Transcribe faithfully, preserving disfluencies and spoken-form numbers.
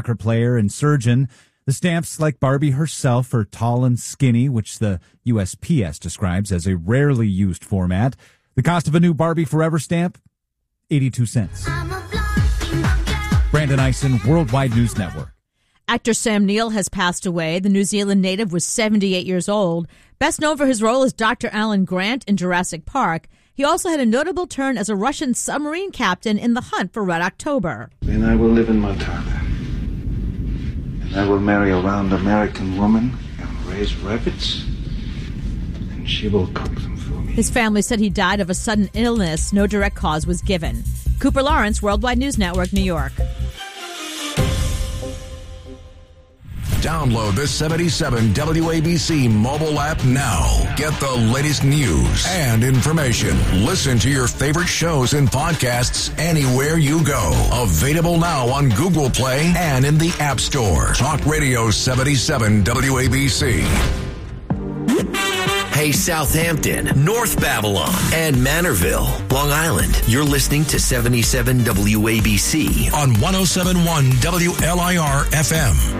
soccer player and surgeon. The stamps, like Barbie herself, are tall and skinny, which the U S P S describes as a rarely used format. The cost of a new Barbie Forever stamp, eighty-two cents. Brandon Eisen, Worldwide News Network. Actor Sam Neill has passed away. The New Zealand native was seventy-eight years old. Best known for his role as Doctor Alan Grant in Jurassic Park, he also had a notable turn as a Russian submarine captain in The Hunt for Red October. Then I will live in Montana. And I will marry a round American woman and raise rabbits. And she will cook them for me. His family said he died of a sudden illness. No direct cause was given. Cooper Lawrence, Worldwide News Network, New York. Download the seventy-seven W A B C mobile app now. Get the latest news and information. Listen to your favorite shows and podcasts anywhere you go. Available now on Google Play and in the App Store. Talk Radio seventy-seven W A B C. Hey, Southampton, North Babylon, and Manorville, Long Island. You're listening to seventy-seven W A B C on one oh seven point one W L I R F M.